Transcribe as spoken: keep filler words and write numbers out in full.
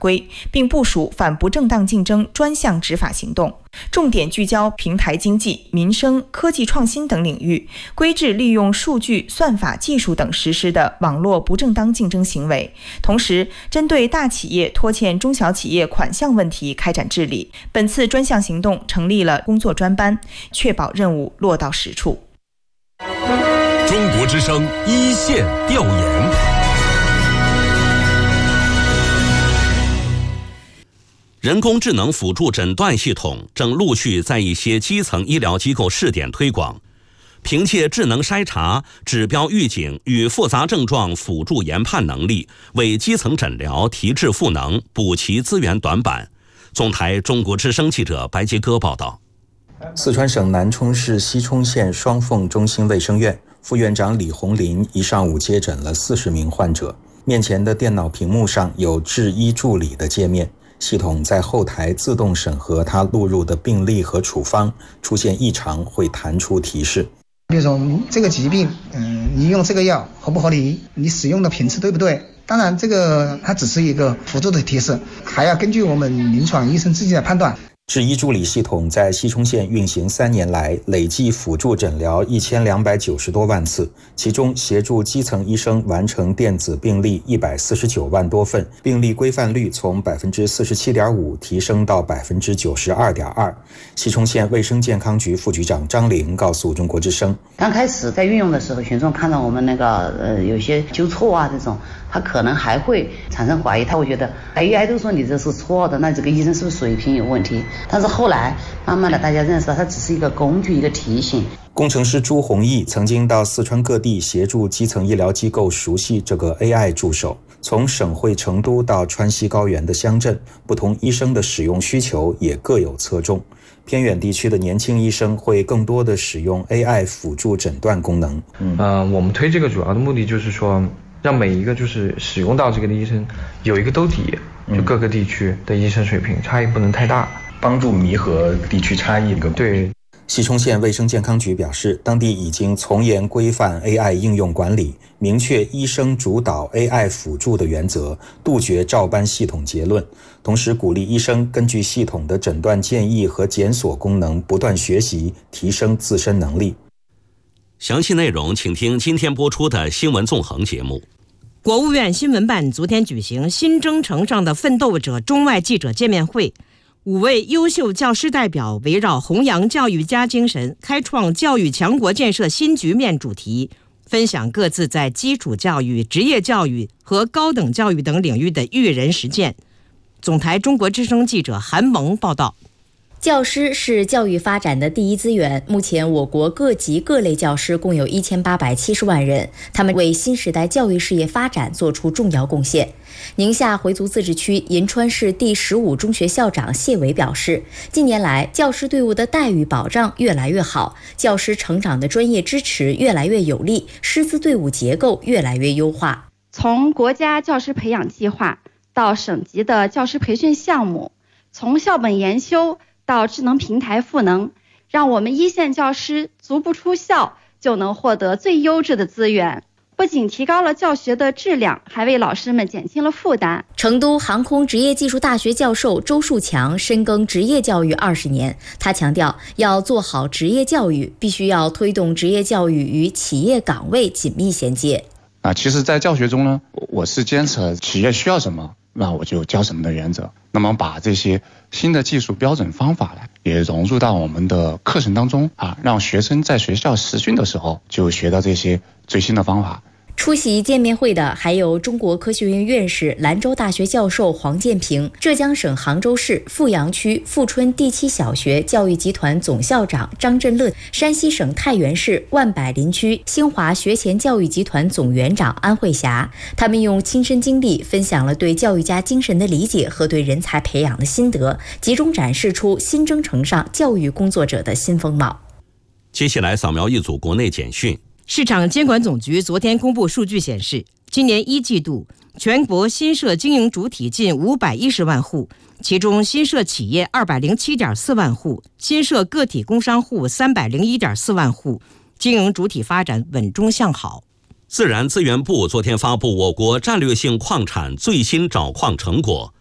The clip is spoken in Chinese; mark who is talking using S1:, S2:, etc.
S1: 规，并部署反不正当竞争专项执法行动，重点聚焦平台经济、民生、科技创新等领域，规制利用数据、算法技术等实施的网络不正当竞争行为，同时针对大企业拖欠中小企业款项问题开展治理。本次专项行动成立了工作专班，确保任务落到实处。
S2: 中国之声一线调研。人工智能辅助诊断系统正陆续在一些基层医疗机构试点推广，凭借智能筛查、指标预警与复杂症状辅助研判能力，为基层诊疗提质赋能，补齐资源短板。总台中国之声记者白杰哥报道。
S3: 四川省南充市西充县双凤中心卫生院副院长李红林一上午接诊了四十名患者，面前的电脑屏幕上有智医助理的界面，系统在后台自动审核他录入的病历和处方，出现异常会弹出提示。
S4: 比如说这个疾病，嗯，你用这个药合不合理？你使用的频次对不对？当然，这个它只是一个辅助的提示，还要根据我们临床医生自己的判断。
S3: 智医助理系统在西充县运行三年来，累计辅助诊疗一千两百九十多万次，其中协助基层医生完成电子病历一百四十九万多份，病历规范率从百分之四十七点五提升到百分之九十二点二。西充县卫生健康局副局长张玲告诉中国之声，
S5: 刚开始在运用的时候，群众看到我们那个呃有些纠错啊这种，他可能还会产生怀疑，他会觉得 A I 都说你这是错的，那这个医生是不是水平有问题？但是后来慢慢的大家认识到它只是一个工具，一个提醒。
S3: 工程师朱宏毅曾经到四川各地协助基层医疗机构熟悉这个 A I 助手，从省会成都到川西高原的乡镇，不同医生的使用需求也各有侧重。偏远地区的年轻医生会更多的使用 A I 辅助诊断功能。
S6: 嗯、呃，我们推这个主要的目的就是说，让每一个就是使用到这个的医生有一个兜底，就各个地区的医生水平差异不能太大，
S3: 帮助弥合地区差异。
S6: 对。
S3: 西充县卫生健康局表示，当地已经从严规范 A I 应用管理，明确医生主导 A I 辅助的原则，杜绝照搬系统结论，同时鼓励医生根据系统的诊断建议和检索功能不断学习，提升自身能力。
S2: 详细内容请听今天播出的新闻纵横节目。
S7: 国务院新闻办昨天举行新征程上的奋斗者中外记者见面会，五位优秀教师代表围绕弘扬教育家精神，开创教育强国建设新局面主题，分享各自在基础教育、职业教育和高等教育等领域的育人实践。总台中国之声记者韩萌报道。
S8: 教师是教育发展的第一资源，目前我国各级各类教师共有一千八百七十万人，他们为新时代教育事业发展做出重要贡献。宁夏回族自治区银川市第十五中学校长谢伟表示，近年来教师队伍的待遇保障越来越好，教师成长的专业支持越来越有力，师资队伍结构越来越优化。
S9: 从国家教师培养计划到省级的教师培训项目，从校本研修到智能平台赋能，让我们一线教师足不出校就能获得最优质的资源，不仅提高了教学的质量，还为老师们减轻了负担。
S8: 成都航空职业技术大学教授周树强深耕职业教育二十年，他强调，要做好职业教育，必须要推动职业教育与企业岗位紧密衔接。
S10: 啊，其实在教学中呢，我是坚持企业需要什么，那我就教什么的原则。那么把这些新的技术标准方法呢，也融入到我们的课程当中啊，让学生在学校实训的时候就学到这些最新的方法。
S8: 出席见面会的还有中国科学院院士、兰州大学教授黄建平，浙江省杭州市富阳区富春第七小学教育集团总校长张振乐，山西省太原市万柏林区新华学前教育集团总园长安慧霞，他们用亲身经历分享了对教育家精神的理解和对人才培养的心得，集中展示出新征程上教育工作者的新风貌。
S2: 接下来扫描一组国内简讯。
S7: 市场监管总局昨天公布数据显示，今年一季度全国新设经营主体近五百一十万户，其中新设企业二百零七点四万户，新设个体工商户三百零一点四万户，经营主体发展稳中向好。
S2: 自然资源部昨天发布我国战略性矿产最新找矿成果，